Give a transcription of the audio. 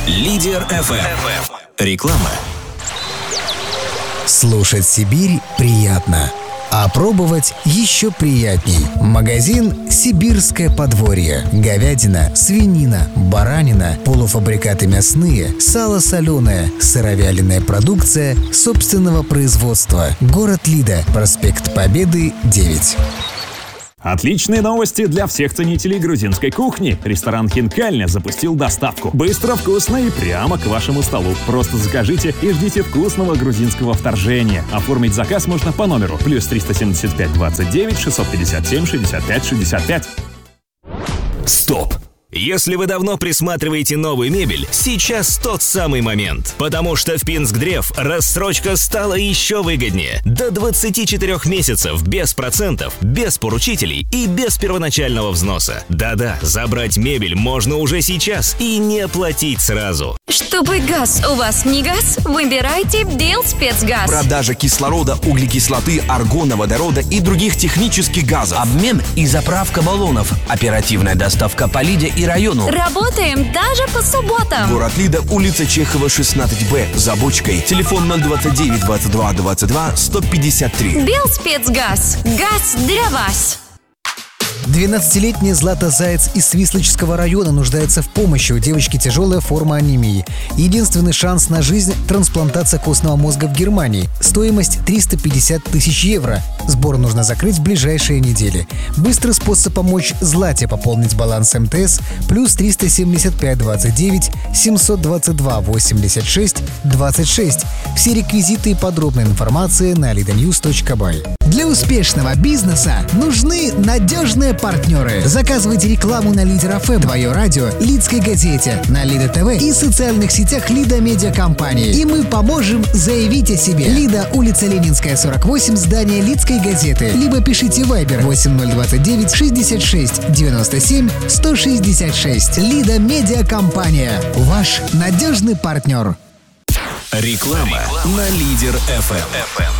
Лидер FM. Реклама. Слушать Сибирь приятно, а пробовать еще приятней. Магазин «Сибирское подворье». Говядина, свинина, баранина, полуфабрикаты мясные, сало соленое, сыровяленая продукция собственного производства. Город Лида, проспект Победы, 9. Отличные новости для всех ценителей грузинской кухни. Ресторан «Хинкальня» запустил доставку. Быстро, вкусно и прямо к вашему столу. Просто закажите и ждите вкусного грузинского вторжения. Оформить заказ можно по номеру +375 29 657 65 65. Стоп! Если вы давно присматриваете новую мебель, сейчас тот самый момент. Потому что в Пинскдрев рассрочка стала еще выгоднее. До 24 месяцев без процентов, без поручителей и без первоначального взноса. Да-да, забрать мебель можно уже сейчас и не платить сразу. Чтобы газ у вас не гас, выбирайте Белспецгаз. Продажа кислорода, углекислоты, аргона, водорода и других технических газов. Обмен и заправка баллонов. Оперативная доставка по Лиде и району. Работаем даже по субботам. Город Лида, улица Чехова, 16Б, за бочкой. Телефон 029 22 22 153. Белспецгаз. Газ для вас. 12-летняя Злата Заяц из Свислочского района нуждается в помощи. У девочки тяжелая форма анемии. Единственный шанс на жизнь – трансплантация костного мозга в Германии. Стоимость 350 тысяч евро. Сбор нужно закрыть в ближайшие недели. Быстрый способ помочь Злате пополнить баланс МТС +375 29 722 86 26. Все реквизиты и подробная информация на lidanews.by. Для успешного бизнеса нужны надежные партнеры. Заказывайте рекламу на Лидер ФМ, Твое радио, Лидской газете, на Лида ТВ и социальных сетях Лида Медиа Компании. И мы поможем заявить о себе. Лида, улица Ленинская, 48, здание Лидской газеты. Либо пишите Viber 8029 66 97 166. Лида Медиа Компания. Ваш надежный партнер. Реклама на Лидер FM.